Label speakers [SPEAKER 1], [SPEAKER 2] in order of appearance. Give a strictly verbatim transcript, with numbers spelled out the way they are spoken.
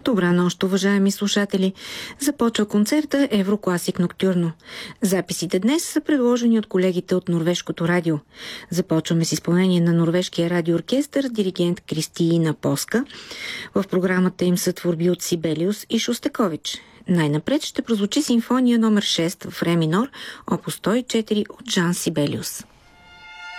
[SPEAKER 1] Добра нощ, уважаеми слушатели! Започва концерта Еврокласик Ноктюрно. Записите днес са предложени от колегите от Норвежкото радио. Започваме с изпълнение на Норвежкия радиооркестър, диригент Кристиина Поска. В програмата им са творби от Сибелиус и Шостакович. Най-напред ще прозвучи симфония номер шест в ре минор, опус сто и четири от Жан Сибелиус.